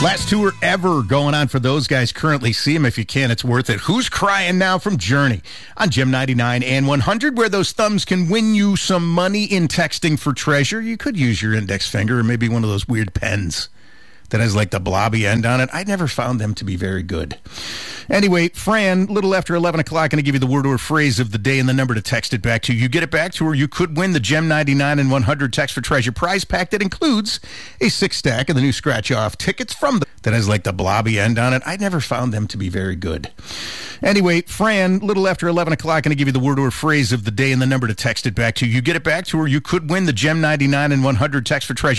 Last tour ever going on for those guys. Currently, see them if you can. It's worth it. Who's Crying Now from Journey on Gem 99 and 100, where those thumbs can win you some money in texting for treasure. You could use your index finger or maybe one of those weird pens that has like the blobby end on it. I never found them to be very good. Anyway, Fran, a little after 11 o'clock, going to give you the word or phrase of the day and the number to text it back to. You get it back to her, you could win the Gem 99 and 100 Text for Treasure prize pack that includes a 6-stack of the new scratch-off tickets from that has like the blobby end on it. I never found them to be very good. Anyway, Fran, a little after 11 o'clock, going to give you the word or phrase of the day and the number to text it back to. You get it back to her, you could win the Gem 99 and 100 Text for Treasure